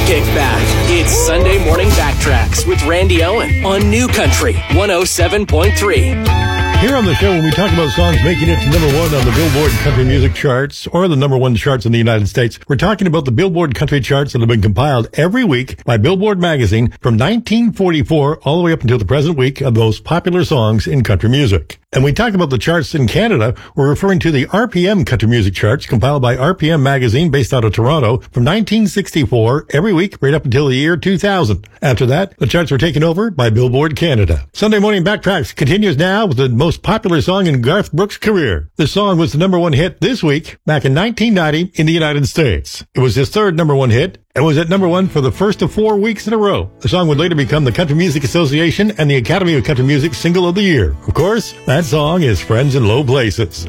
Kick back. It's Sunday Morning Backtracks with Randy Owen on New Country 107.3. Here on the show, when we talk about songs making it to number one on the Billboard Country Music Charts or the number one charts in the United States, we're talking about the Billboard Country Charts that have been compiled every week by Billboard Magazine from 1944 all the way up until the present week of the most popular songs in country music. And we talk about the charts in Canada, we're referring to the RPM Country Music Charts compiled by RPM Magazine based out of Toronto from 1964 every week right up until the year 2000. After that, the charts were taken over by Billboard Canada. Sunday Morning Backtracks continues now with the most popular song in Garth Brooks' career. This song was the number one hit this week back in 1990 in the United States. It was his third number one hit and was at number one for the first of 4 weeks in a row. The song would later become the Country Music Association and the Academy of Country Music Single of the Year. Of course, that song is Friends in Low Places.